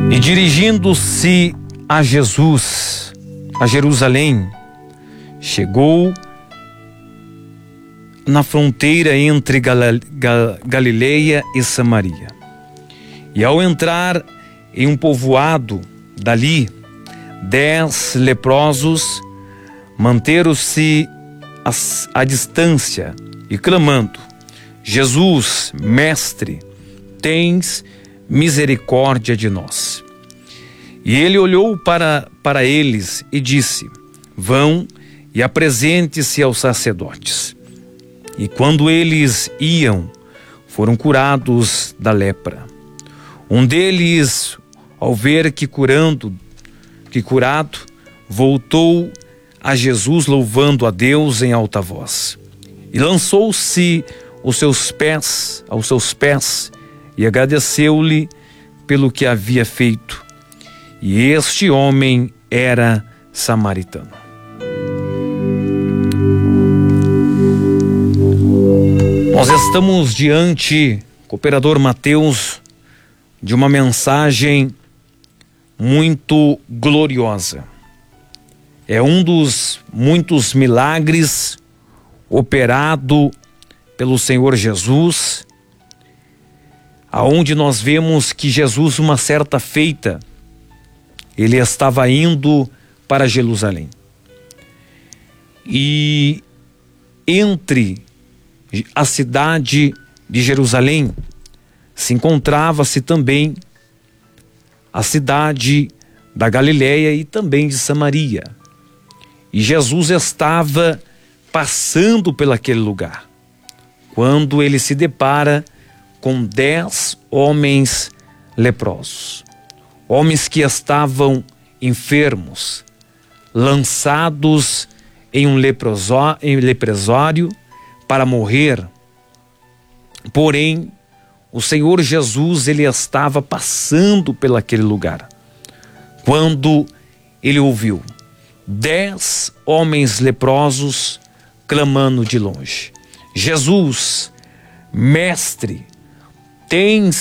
E dirigindo-se a Jesus, a Jerusalém, chegou na fronteira entre Galileia e Samaria. E ao entrar em um povoado dali, 10 leprosos manteram-se à distância e clamando: Jesus, mestre, tens misericórdia de nós. E ele olhou para eles e disse: vão e apresente-se aos sacerdotes. E quando eles iam, foram curados da lepra. Um deles, ao ver que curado, voltou a Jesus louvando a Deus em alta voz. E lançou-se aos seus pés e agradeceu-lhe pelo que havia feito. E este homem era samaritano. Nós estamos diante, cooperador Mateus, de uma mensagem muito gloriosa. É um dos muitos milagres operado pelo Senhor Jesus, aonde nós vemos que Jesus, uma certa feita, ele estava indo para Jerusalém. E entre a cidade de Jerusalém se encontrava-se também a cidade da Galileia e também de Samaria. E Jesus estava passando por aquele lugar, quando ele se depara com 10 homens leprosos. Homens que estavam enfermos, lançados em um lepresório para morrer. Porém, o Senhor Jesus, ele estava passando por aquele lugar, quando ele ouviu 10 homens leprosos clamando de longe: Jesus, mestre, tens